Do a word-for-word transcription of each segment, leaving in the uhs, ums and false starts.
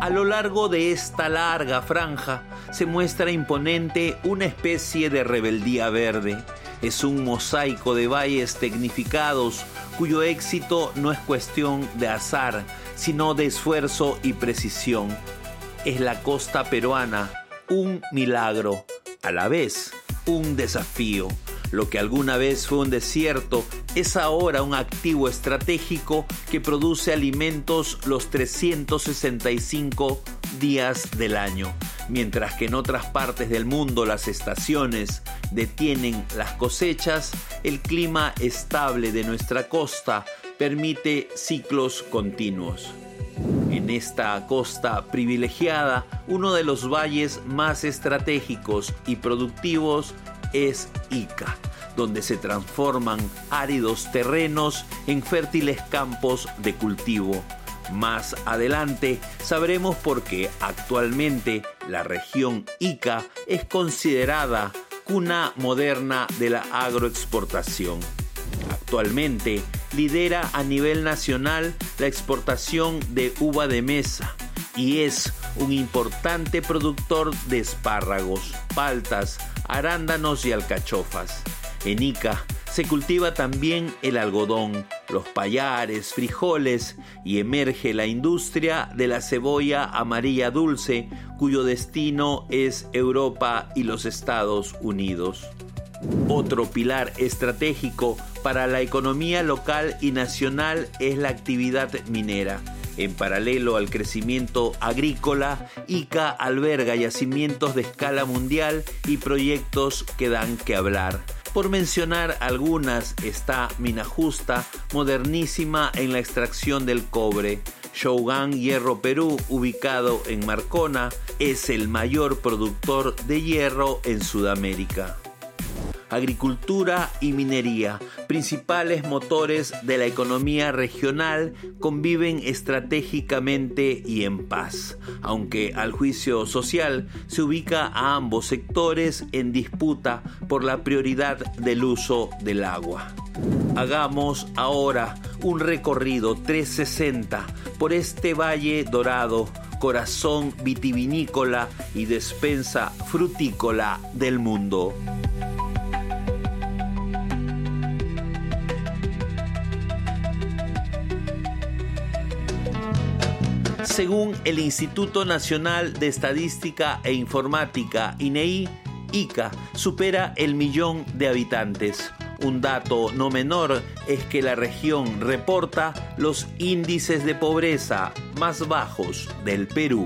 A lo largo de esta larga franja se muestra imponente una especie de rebeldía verde. Es un mosaico de valles tecnificados cuyo éxito no es cuestión de azar, sino de esfuerzo y precisión. Es la costa peruana, un milagro, a la vez un desafío. Lo que alguna vez fue un desierto es ahora un activo estratégico que produce alimentos los trescientos sesenta y cinco días del año, mientras que en otras partes del mundo las estaciones detienen las cosechas. El clima estable de nuestra costa permite ciclos continuos. En esta costa privilegiada, uno de los valles más estratégicos y productivos es Ica, donde se transforman áridos terrenos en fértiles campos de cultivo. Más adelante sabremos por qué actualmente la región Ica es considerada cuna moderna de la agroexportación. Actualmente lidera a nivel nacional la exportación de uva de mesa y es un importante productor de espárragos, paltas, arándanos y alcachofas. En Ica se cultiva también el algodón, los pallares, frijoles y emerge la industria de la cebolla amarilla dulce, cuyo destino es Europa y los Estados Unidos. Otro pilar estratégico para la economía local y nacional es la actividad minera. En paralelo al crecimiento agrícola, Ica alberga yacimientos de escala mundial y proyectos que dan que hablar. Por mencionar algunas está Mina Justa, modernísima en la extracción del cobre. Shougang Hierro Perú, ubicado en Marcona, es el mayor productor de hierro en Sudamérica. Agricultura y minería, principales motores de la economía regional, conviven estratégicamente y en paz, aunque al juicio social se ubica a ambos sectores en disputa por la prioridad del uso del agua. Hagamos ahora un recorrido trescientos sesenta por este valle dorado, corazón vitivinícola y despensa frutícola del mundo. Según el Instituto Nacional de Estadística e Informática, I N E I, Ica supera el millón de habitantes. Un dato no menor es que la región reporta los índices de pobreza más bajos del Perú.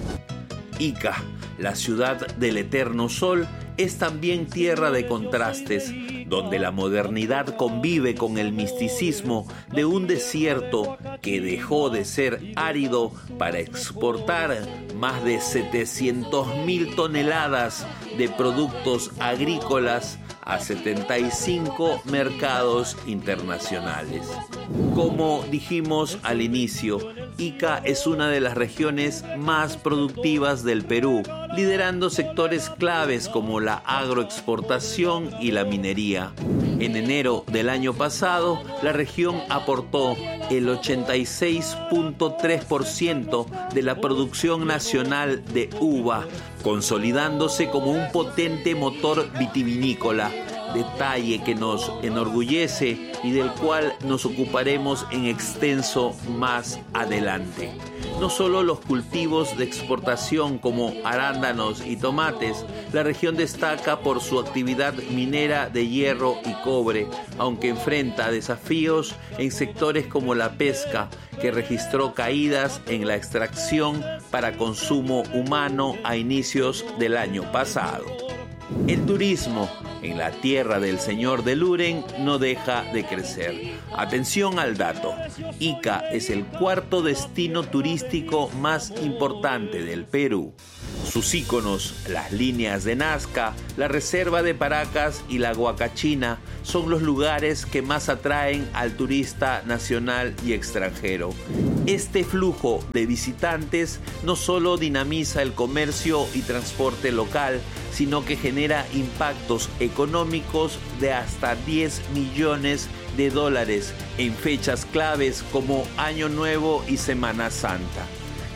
Ica, la ciudad del eterno sol, es también tierra de contrastes, donde la modernidad convive con el misticismo de un desierto que dejó de ser árido para exportar más de setecientas mil toneladas de productos agrícolas a setenta y cinco mercados internacionales. Como dijimos al inicio, Ica es una de las regiones más productivas del Perú, liderando sectores claves como la agroexportación y la minería. En enero del año pasado, la región aportó el ochenta y seis punto tres por ciento de la producción nacional de uva, consolidándose como un potente motor vitivinícola, detalle que nos enorgullece y del cual nos ocuparemos en extenso más adelante. No solo los cultivos de exportación como arándanos y tomates, la región destaca por su actividad minera de hierro y cobre, aunque enfrenta desafíos en sectores como la pesca, que registró caídas en la extracción para consumo humano a inicios del año pasado. El turismo en la tierra del señor de Luren no deja de crecer. Atención al dato: Ica es el cuarto destino turístico más importante del Perú. Sus íconos, las líneas de Nazca, la reserva de Paracas y la Huacachina, son los lugares que más atraen al turista nacional y extranjero. Este flujo de visitantes no solo dinamiza el comercio y transporte local, sino que genera impactos económicos de hasta diez millones de dólares en fechas claves como Año Nuevo y Semana Santa.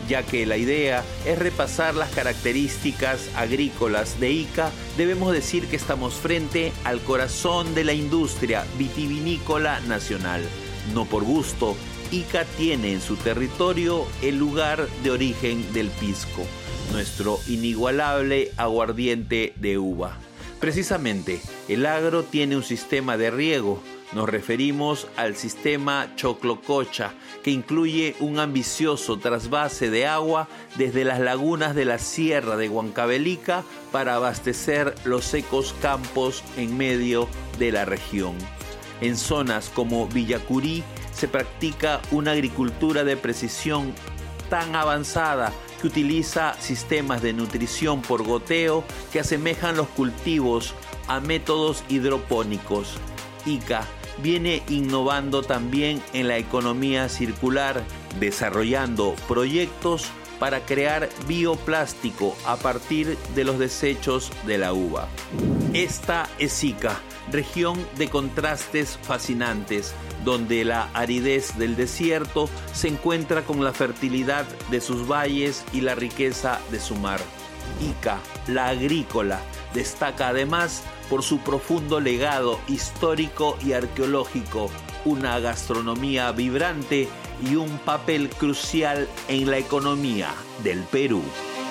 Ya que la idea es repasar las características agrícolas de Ica, debemos decir que estamos frente al corazón de la industria vitivinícola nacional. No por gusto, Ica tiene en su territorio el lugar de origen del pisco, nuestro inigualable aguardiente de uva. Precisamente, el agro tiene un sistema de riego. Nos referimos al sistema Choclococha, que incluye un ambicioso trasvase de agua desde las lagunas de la Sierra de Huancavelica para abastecer los secos campos en medio de la región. En zonas como Villacurí se practica una agricultura de precisión tan avanzada que utiliza sistemas de nutrición por goteo que asemejan los cultivos a métodos hidropónicos. Ica viene innovando también en la economía circular, desarrollando proyectos para crear bioplástico a partir de los desechos de la uva. Esta es Ica, región de contrastes fascinantes, donde la aridez del desierto se encuentra con la fertilidad de sus valles y la riqueza de su mar. Ica, la agrícola, destaca además por su profundo legado histórico y arqueológico, una gastronomía vibrante y un papel crucial en la economía del Perú.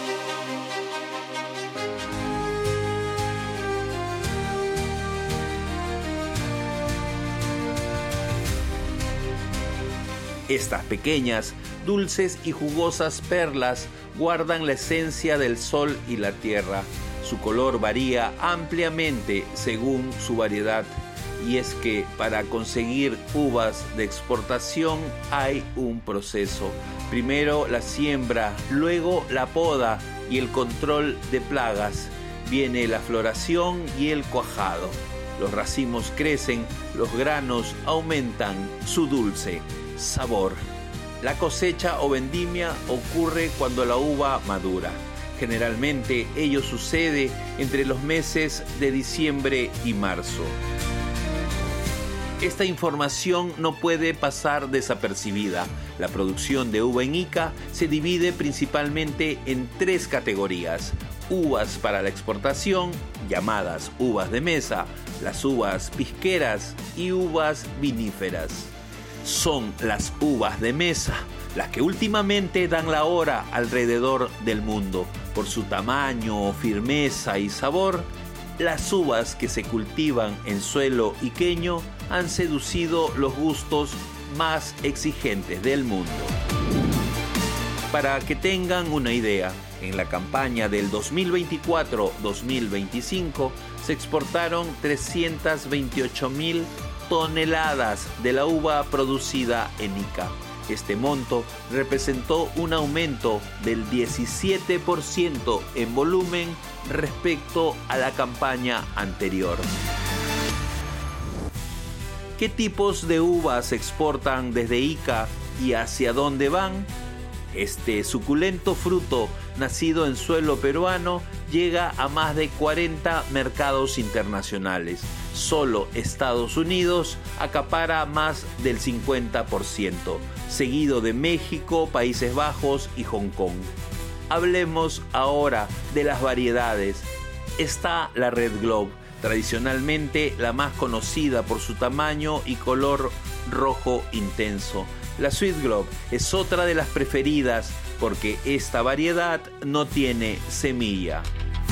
Estas pequeñas, dulces y jugosas perlas guardan la esencia del sol y la tierra. Su color varía ampliamente según su variedad. Y es que para conseguir uvas de exportación hay un proceso. Primero la siembra, luego la poda y el control de plagas. Viene la floración y el cuajado. Los racimos crecen, los granos aumentan su dulce sabor. La cosecha o vendimia ocurre cuando la uva madura. Generalmente ello sucede entre los meses de diciembre y marzo. Esta información no puede pasar desapercibida. La producción de uva en Ica se divide principalmente en tres categorías: uvas para la exportación, llamadas uvas de mesa, las uvas pisqueras y uvas viníferas. Son las uvas de mesa las que últimamente dan la hora alrededor del mundo. Por su tamaño, firmeza y sabor, las uvas que se cultivan en suelo iqueño han seducido los gustos más exigentes del mundo. Para que tengan una idea, en la campaña del dos mil veinticuatro dos mil veinticinco se exportaron trescientas veintiocho mil toneladas de la uva producida en Ica. Este monto representó un aumento del diecisiete por ciento en volumen respecto a la campaña anterior. ¿Qué tipos de uvas se exportan desde Ica y hacia dónde van? Este suculento fruto, nacido en suelo peruano, llega a más de cuarenta mercados internacionales. Solo Estados Unidos acapara más del cincuenta por ciento, seguido de México, Países Bajos y Hong Kong. Hablemos ahora de las variedades. Está la Red Globe, tradicionalmente la más conocida por su tamaño y color rojo intenso. La Sweet Globe es otra de las preferidas porque esta variedad no tiene semilla.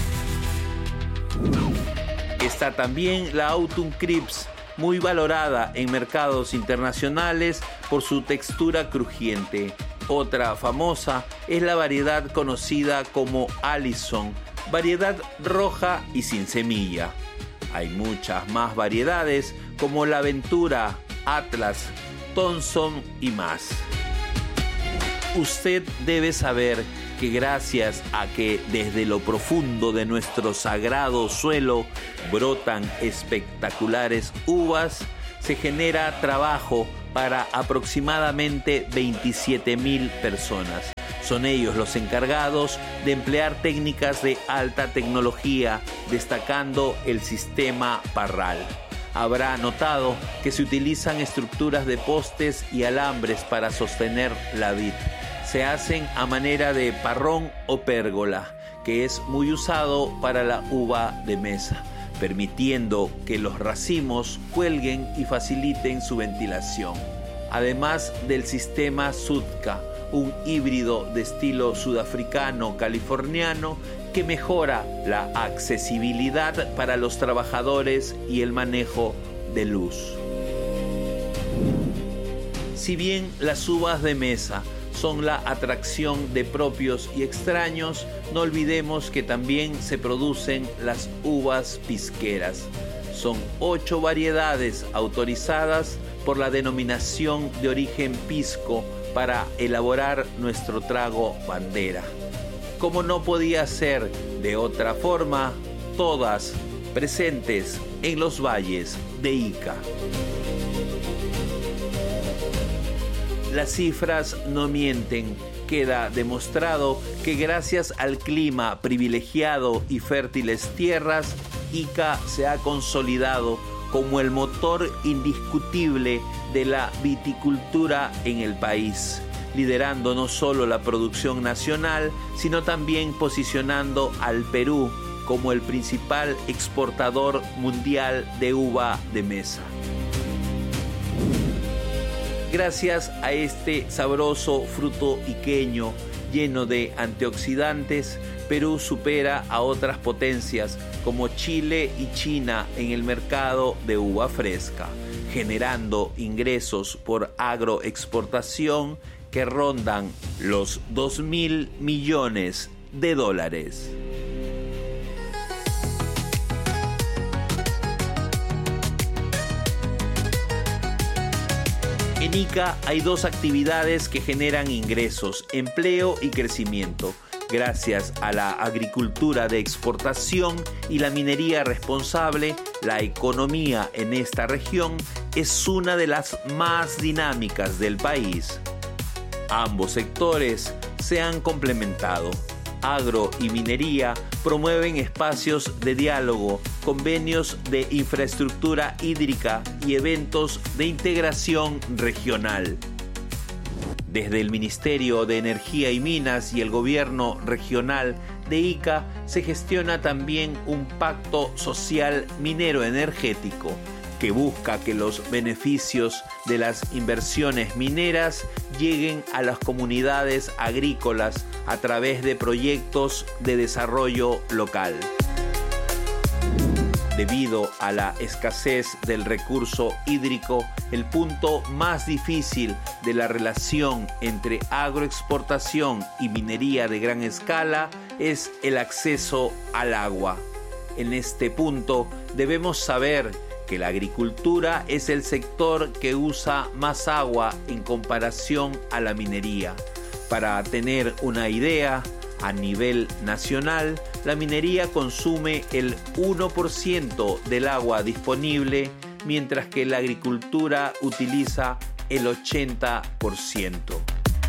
Está también la Autumn Crisp, muy valorada en mercados internacionales por su textura crujiente. Otra famosa es la variedad conocida como Allison, variedad roja y sin semilla. Hay muchas más variedades como la Ventura, Atlas, Thompson y más. Usted debe saber que gracias a que desde lo profundo de nuestro sagrado suelo brotan espectaculares uvas, se genera trabajo para aproximadamente veintisiete mil personas. Son ellos los encargados de emplear técnicas de alta tecnología, destacando el sistema Parral. Habrá notado que se utilizan estructuras de postes y alambres para sostener la vid. se hacen a manera de parrón o pérgola, que es muy usado para la uva de mesa, permitiendo que los racimos cuelguen y faciliten su ventilación. Además del sistema Sudca, un híbrido de estilo sudafricano-californiano que mejora la accesibilidad para los trabajadores y el manejo de luz. Si bien las uvas de mesa son la atracción de propios y extraños, no olvidemos que también se producen las uvas pisqueras. Son ocho variedades autorizadas por la denominación de origen pisco para elaborar nuestro trago bandera. Como no podía ser de otra forma, todas presentes en los valles de Ica. Las cifras no mienten. Queda demostrado que gracias al clima privilegiado y fértiles tierras, Ica se ha consolidado como el motor indiscutible de la viticultura en el país, liderando no solo la producción nacional, sino también posicionando al Perú como el principal exportador mundial de uva de mesa. Gracias a este sabroso fruto iqueño lleno de antioxidantes, Perú supera a otras potencias como Chile y China en el mercado de uva fresca, generando ingresos por agroexportación que rondan los dos mil millones de dólares. En Ica hay dos actividades que generan ingresos, empleo y crecimiento. Gracias a la agricultura de exportación y la minería responsable, la economía en esta región es una de las más dinámicas del país. Ambos sectores se han complementado. Agro y minería promueven espacios de diálogo, convenios de infraestructura hídrica y eventos de integración regional. Desde el Ministerio de Energía y Minas y el Gobierno Regional de Ica se gestiona también un pacto social minero energético que busca que los beneficios de las inversiones mineras lleguen a las comunidades agrícolas a través de proyectos de desarrollo local. Debido a la escasez del recurso hídrico, el punto más difícil de la relación entre agroexportación y minería de gran escala es el acceso al agua. En este punto debemos saber que la agricultura es el sector que usa más agua en comparación a la minería. Para tener una idea, a nivel nacional, la minería consume el uno por ciento del agua disponible, mientras que la agricultura utiliza el ochenta por ciento.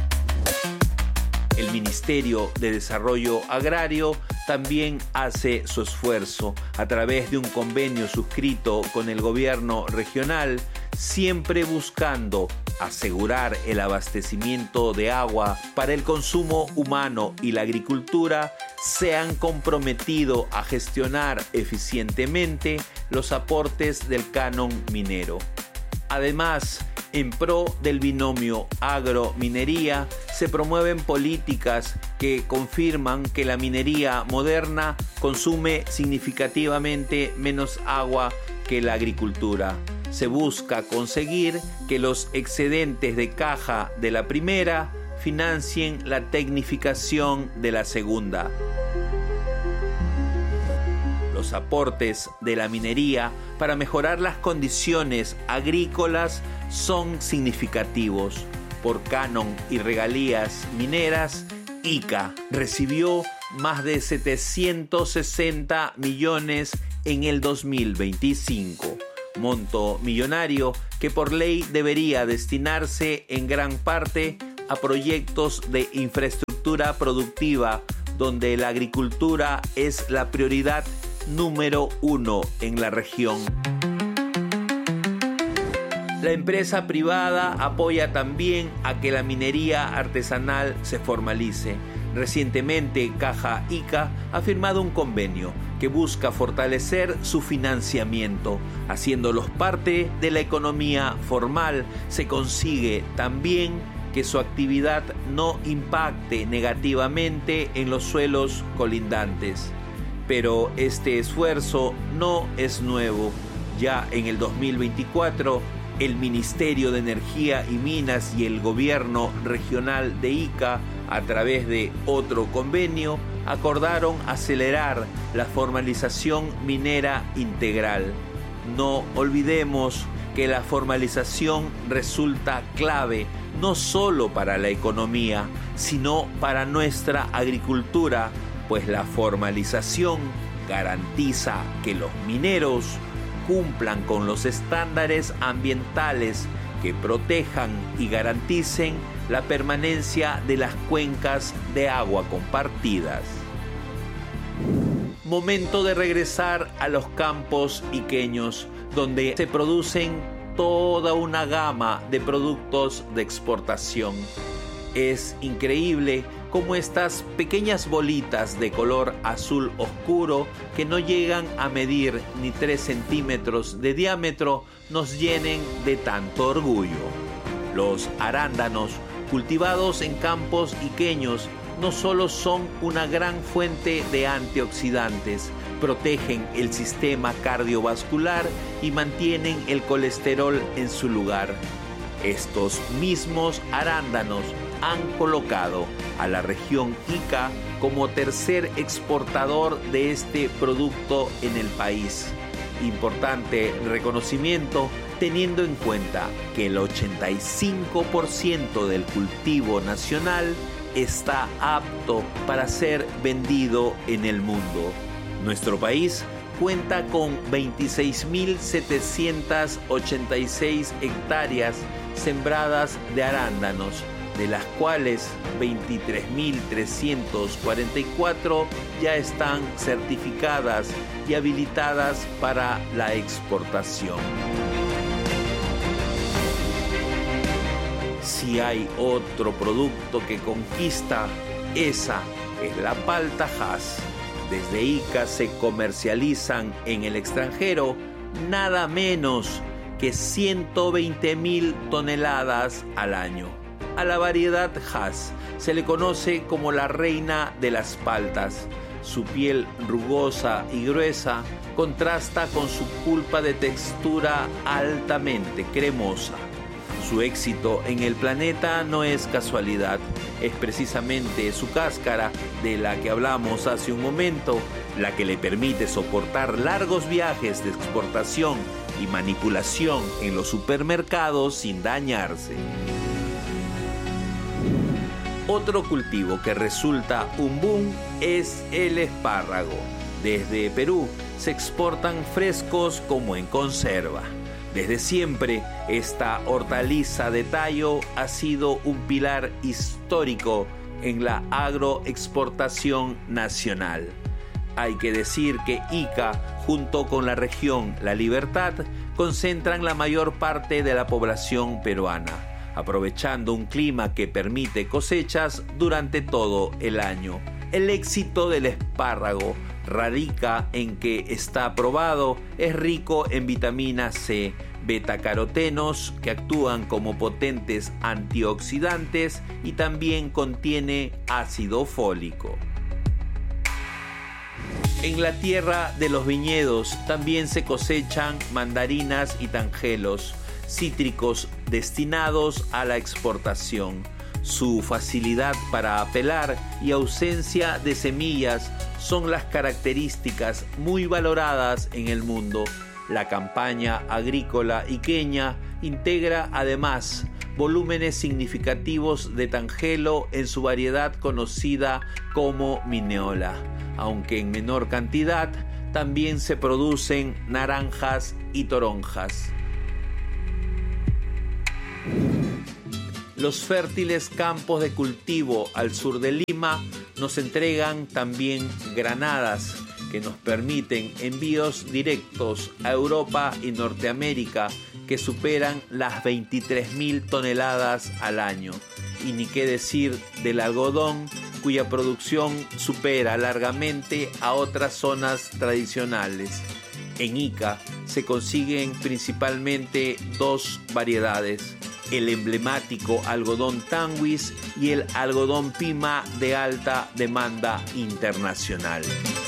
El Ministerio de Desarrollo Agrario también hace su esfuerzo a través de un convenio suscrito con el gobierno regional, siempre buscando asegurar el abastecimiento de agua para el consumo humano y la agricultura. Se han comprometido a gestionar eficientemente los aportes del canon minero. Además, en pro del binomio agro-minería, se promueven políticas que confirman que la minería moderna consume significativamente menos agua que la agricultura. Se busca conseguir que los excedentes de caja de la primera financien la tecnificación de la segunda. Los aportes de la minería para mejorar las condiciones agrícolas son significativos. Por canon y regalías mineras, Ica recibió más de setecientos sesenta millones en el dos mil veinticinco, monto millonario que por ley debería destinarse en gran parte a proyectos de infraestructura productiva, donde la agricultura es la prioridad número uno en la región. La empresa privada apoya también a que la minería artesanal se formalice. Recientemente, Caja Ica ha firmado un convenio que busca fortalecer su financiamiento. Haciéndolos parte de la economía formal, se consigue también que su actividad no impacte negativamente en los suelos colindantes. Pero este esfuerzo no es nuevo. Ya en el dos mil veinticuatro, el Ministerio de Energía y Minas y el Gobierno Regional de Ica, a través de otro convenio, acordaron acelerar la formalización minera integral. No olvidemos que la formalización resulta clave no solo para la economía, sino para nuestra agricultura, pues la formalización garantiza que los mineros cumplan con los estándares ambientales que protejan y garanticen la permanencia de las cuencas de agua compartidas. Momento de regresar a los campos iqueños, donde se producen toda una gama de productos de exportación. Es increíble cómo estas pequeñas bolitas de color azul oscuro, que no llegan a medir ni tres centímetros de diámetro, nos llenen de tanto orgullo. Los arándanos, cultivados en campos iqueños, no solo son una gran fuente de antioxidantes, protegen el sistema cardiovascular y mantienen el colesterol en su lugar. Estos mismos arándanos han colocado a la región Ica como tercer exportador de este producto en el país. Importante reconocimiento teniendo en cuenta que el ochenta y cinco por ciento del cultivo nacional está apto para ser vendido en el mundo. Nuestro país cuenta con veintiséis mil setecientas ochenta y seis hectáreas sembradas de arándanos, de las cuales veintitrés mil trescientas cuarenta y cuatro ya están certificadas y habilitadas para la exportación. Si hay otro producto que conquista, esa es la palta Hass. Desde Ica se comercializan en el extranjero nada menos que ciento veinte mil toneladas al año. A la variedad Hass se le conoce como la reina de las paltas. Su piel rugosa y gruesa contrasta con su pulpa de textura altamente cremosa. Su éxito en el planeta no es casualidad, es precisamente su cáscara, de la que hablamos hace un momento, la que le permite soportar largos viajes de exportación y manipulación en los supermercados sin dañarse. Otro cultivo que resulta un boom es el espárrago. Desde Perú se exportan frescos como en conserva. Desde siempre, esta hortaliza de tallo ha sido un pilar histórico en la agroexportación nacional. Hay que decir que Ica, junto con la región La Libertad, concentran la mayor parte de la población peruana, aprovechando un clima que permite cosechas durante todo el año. El éxito del espárrago radica en que está probado, es rico en vitamina C, betacarotenos que actúan como potentes antioxidantes y también contiene ácido fólico. En la tierra de los viñedos también se cosechan mandarinas y tangelos, cítricos destinados a la exportación. Su facilidad para pelar y ausencia de semillas son las características muy valoradas en el mundo. La campaña agrícola iqueña integra además volúmenes significativos de tangelo en su variedad conocida como Mineola, aunque en menor cantidad también se producen naranjas y toronjas. Los fértiles campos de cultivo al sur de Lima nos entregan también granadas que nos permiten envíos directos a Europa y Norteamérica que superan las veintitrés mil toneladas al año. Y ni qué decir del algodón, cuya producción supera largamente a otras zonas tradicionales. En Ica se consiguen principalmente dos variedades: el emblemático algodón Tanguis y el algodón Pima de alta demanda internacional.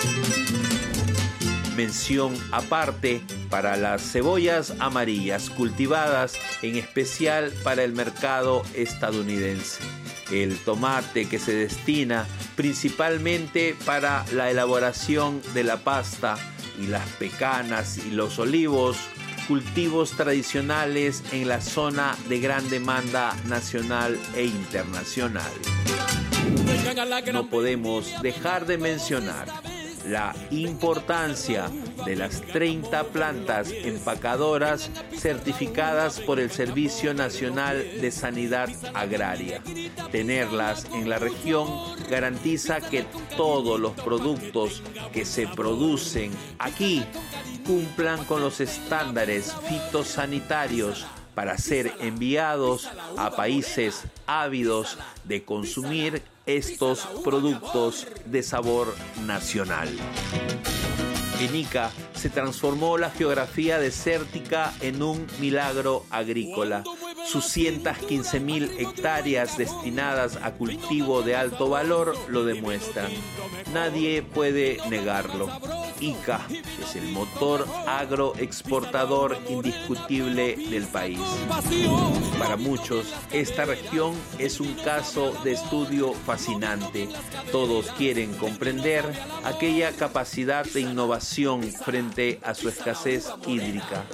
Mención aparte para las cebollas amarillas, cultivadas en especial para el mercado estadounidense. El tomate, que se destina principalmente para la elaboración de la pasta, y las pecanas y los olivos, cultivos tradicionales en la zona de gran demanda nacional e internacional. No podemos dejar de mencionar la importancia de las treinta plantas empacadoras certificadas por el Servicio Nacional de Sanidad Agraria. Tenerlas en la región garantiza que todos los productos que se producen aquí cumplan con los estándares fitosanitarios para ser enviados a países ávidos de consumir estos productos de sabor nacional. En Ica se transformó la geografía desértica en un milagro agrícola. Sus ciento quince mil hectáreas destinadas a cultivo de alto valor lo demuestran. Nadie puede negarlo. Ica es el motor agroexportador indiscutible del país. Para muchos, esta región es un caso de estudio fascinante. Todos quieren comprender aquella capacidad de innovación frente a su escasez hídrica.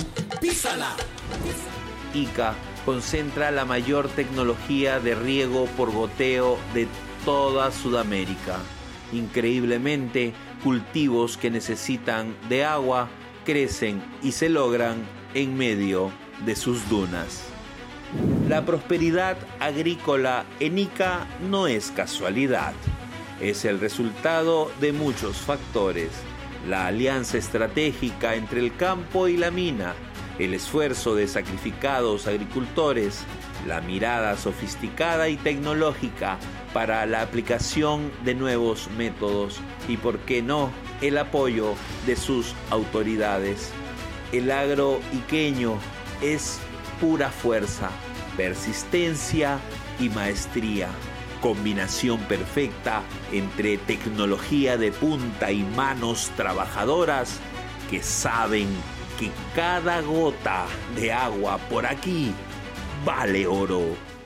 Ica concentra la mayor tecnología de riego por goteo de toda Sudamérica. Increíblemente, cultivos que necesitan de agua crecen y se logran en medio de sus dunas. La prosperidad agrícola en Ica no es casualidad, es el resultado de muchos factores: la alianza estratégica entre el campo y la mina, el esfuerzo de sacrificados agricultores, la mirada sofisticada y tecnológica para la aplicación de nuevos métodos y, por qué no, el apoyo de sus autoridades. El agro iqueño es pura fuerza, persistencia y maestría. Combinación perfecta entre tecnología de punta y manos trabajadoras que saben que cada gota de agua por aquí vale oro.